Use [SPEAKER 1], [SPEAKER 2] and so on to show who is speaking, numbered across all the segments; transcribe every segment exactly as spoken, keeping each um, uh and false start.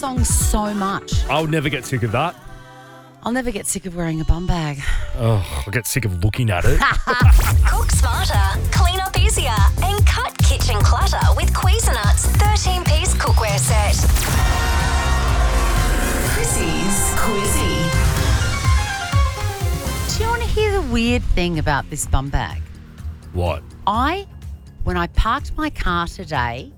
[SPEAKER 1] song so much.
[SPEAKER 2] I'll never get sick of that.
[SPEAKER 1] I'll never get sick of wearing a bum bag.
[SPEAKER 2] Oh, I'll get sick of looking at it.
[SPEAKER 3] Cook smarter, clean up easier, and cut kitchen clutter with Cuisinart's thirteen-piece cookware set. Chrissy's Quizzy.
[SPEAKER 1] Do you want to hear the weird thing about this bum bag?
[SPEAKER 2] What?
[SPEAKER 1] I, when I parked my car today,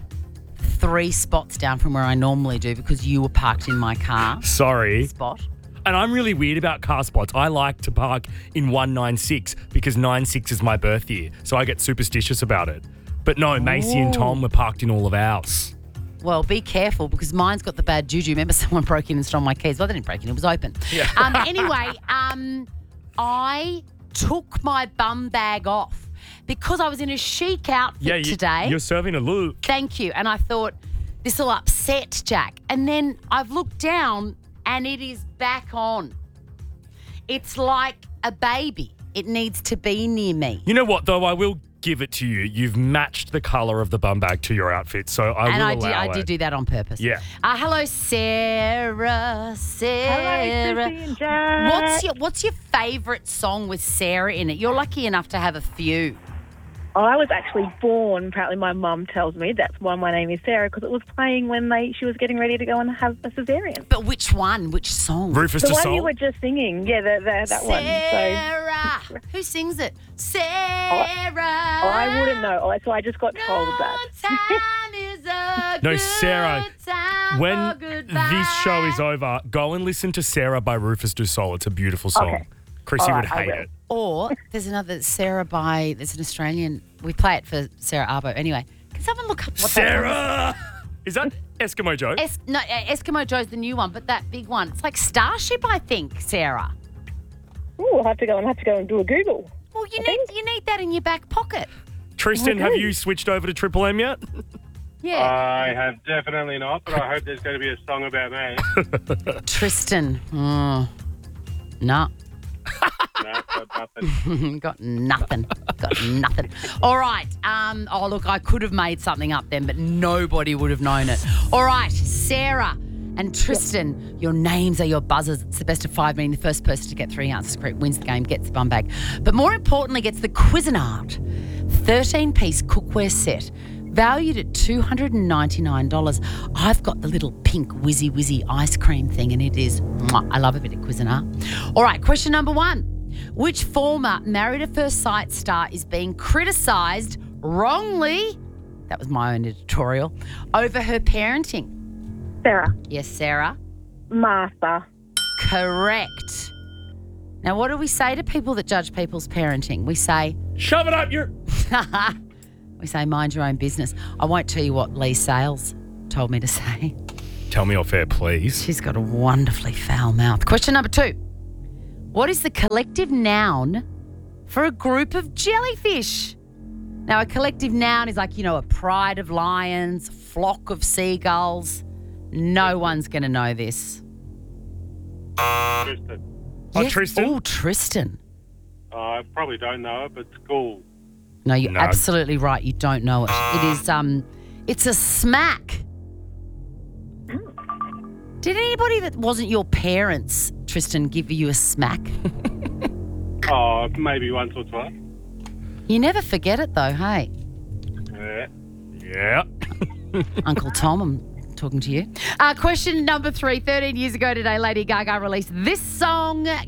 [SPEAKER 1] three spots down from where I normally do because you were parked in my car
[SPEAKER 2] Sorry.
[SPEAKER 1] spot.
[SPEAKER 2] And I'm really weird about car spots. I like to park in one nine six because nine six is my birth year. So I get superstitious about it. But no, Macy and Tom were parked in all of ours.
[SPEAKER 1] Well, be careful because mine's got the bad juju. Remember someone broke in and stole my keys? Well, they didn't break in. It was open.
[SPEAKER 2] Yeah.
[SPEAKER 1] Um, anyway, um, I took my bum bag off because I was in a chic outfit
[SPEAKER 2] Yeah, you,
[SPEAKER 1] today.
[SPEAKER 2] you're serving a look.
[SPEAKER 1] Thank you. And I thought, this will upset Jack. And then I've looked down and it is back on. It's like a baby. It needs to be near me.
[SPEAKER 2] You know what, though? I will give it to you. You've matched the colour of the bum bag to your outfit, so I
[SPEAKER 1] and
[SPEAKER 2] will
[SPEAKER 1] I
[SPEAKER 2] allow
[SPEAKER 1] did, I
[SPEAKER 2] it.
[SPEAKER 1] did do that on purpose.
[SPEAKER 2] Yeah.
[SPEAKER 1] Uh, hello, Sarah. Sarah.
[SPEAKER 4] Hello, Chrissy and Jack.
[SPEAKER 1] What's your What's your favourite song with Sarah in it? You're lucky enough to have a few.
[SPEAKER 4] I was actually born, apparently my mum tells me, that's why my name is Sarah, because it was playing when they she was getting ready to go and have a cesarean.
[SPEAKER 1] But which one? Which song?
[SPEAKER 2] Rufus
[SPEAKER 4] The
[SPEAKER 2] Du
[SPEAKER 4] one
[SPEAKER 2] Sol?
[SPEAKER 4] you were just singing, yeah, the, the, that one.
[SPEAKER 1] Sarah. Who sings it? Sarah.
[SPEAKER 4] So I wouldn't know, Oh, so I just got told
[SPEAKER 1] No
[SPEAKER 4] that.
[SPEAKER 1] time is a
[SPEAKER 2] No,
[SPEAKER 1] good
[SPEAKER 2] Sarah,
[SPEAKER 1] time
[SPEAKER 2] When
[SPEAKER 1] for goodbye.
[SPEAKER 2] this show is over, go and listen to Sarah by Rufus Du Sol. It's a beautiful song.
[SPEAKER 4] Okay.
[SPEAKER 2] Chrissy
[SPEAKER 4] All
[SPEAKER 2] would
[SPEAKER 4] right, I
[SPEAKER 2] hate
[SPEAKER 4] will.
[SPEAKER 2] it.
[SPEAKER 1] Or there's another Sarah by, there's an Australian, we play it for Sarah Arbo. Anyway, can someone look up what that
[SPEAKER 2] Sarah! Is that Eskimo Joe?
[SPEAKER 1] Es- no, uh, Eskimo Joe's the new one, but that big one. It's like Starship, I think, Sarah.
[SPEAKER 4] Ooh, I'll have to go and have to go and do a Google.
[SPEAKER 1] Well, you
[SPEAKER 4] I
[SPEAKER 1] need
[SPEAKER 4] think-
[SPEAKER 1] you need that in your back pocket.
[SPEAKER 2] Tristan, have
[SPEAKER 4] Okay.
[SPEAKER 2] you switched over to Triple M yet?
[SPEAKER 1] Yeah.
[SPEAKER 5] I have definitely not, but I hope there's going to be a song about me.
[SPEAKER 1] Tristan. Oh. No.
[SPEAKER 5] No, got nothing.
[SPEAKER 1] Got nothing. Got nothing. All right. Um, oh, look, I could have made something up then, but nobody would have known it. All right, Sarah and Tristan, your names are your buzzers. It's the best of five, meaning the first person to get three answers correct wins the game, gets the bum bag. But more importantly, gets the Cuisinart thirteen-piece cookware set, valued at two hundred ninety-nine dollars. I've got the little pink whizzy whizzy ice cream thing, and it is, mwah, I love a bit of Cuisinart. All right, question number one. Which former Married at First Sight star is being criticised wrongly, that was my own editorial, over her parenting?
[SPEAKER 4] Sarah.
[SPEAKER 1] Yes, Sarah.
[SPEAKER 4] Martha.
[SPEAKER 1] Correct. Now, what do we say to people that judge people's parenting? We say,
[SPEAKER 2] Shove it up your...
[SPEAKER 1] we say, mind your own business. I won't tell you what Lee Sales told me to say.
[SPEAKER 2] Tell me off air, please.
[SPEAKER 1] She's got a wonderfully foul mouth. Question number two. What is the collective noun for a group of jellyfish? Now, a collective noun is like, you know, a pride of lions, flock of seagulls. No one's going to know this.
[SPEAKER 5] Tristan.
[SPEAKER 2] Oh,
[SPEAKER 1] Yes.
[SPEAKER 2] Tristan?
[SPEAKER 1] Oh, Tristan.
[SPEAKER 5] Uh, I probably don't know it, but school.
[SPEAKER 1] No, you're
[SPEAKER 2] No.
[SPEAKER 1] absolutely right. You don't know it. It is, um, it's a smack. Did anybody that wasn't your parents, Tristan, give you a smack?
[SPEAKER 5] Oh, maybe once or twice.
[SPEAKER 1] You never forget it though, hey?
[SPEAKER 5] Yeah.
[SPEAKER 2] Yeah.
[SPEAKER 1] Uncle Tom, I'm talking to you. Uh, question number three. thirteen years ago today, Lady Gaga released this song,